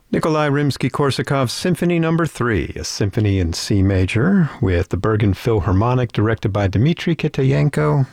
Nikolai Rimsky-Korsakov's Symphony No. 3, a symphony in C major, with the Bergen Philharmonic directed by Dmitry Kitayenko.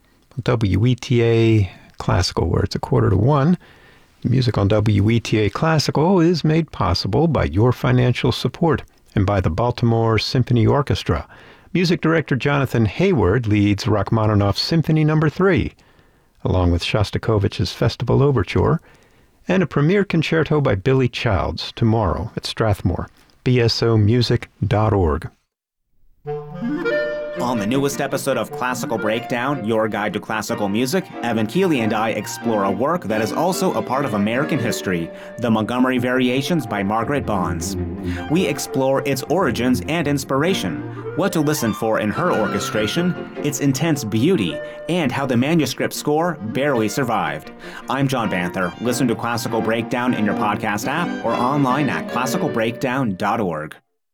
WETA Classical, where it's 1:45. Music on WETA Classical is made possible by your financial support and by the Baltimore Symphony Orchestra. Music director Jonathan Hayward leads Rachmaninoff's Symphony No. 3, along with Shostakovich's Festival Overture, and a premiere concerto by Billy Childs tomorrow at Strathmore. bsomusic.org. On the newest episode of Classical Breakdown, your guide to classical music, Evan Keeley and I explore a work that is also a part of American history, the Montgomery Variations by Margaret Bonds. We explore its origins and inspiration, what to listen for in her orchestration, its intense beauty, and how the manuscript score barely survived. I'm John Banther. Listen to Classical Breakdown in your podcast app or online at classicalbreakdown.org.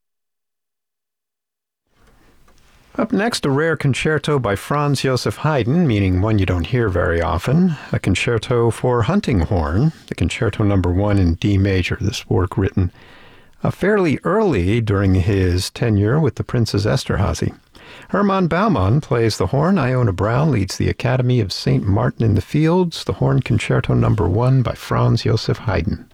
Up next, a rare concerto by Franz Joseph Haydn, meaning one you don't hear very often, a concerto for hunting horn, the Concerto No. 1 in D major, this work written fairly early during his tenure with the Princess Esterhazy. Hermann Baumann plays the horn. Iona Brown leads the Academy of St. Martin in the Fields, the Horn Concerto No. 1 by Franz Joseph Haydn.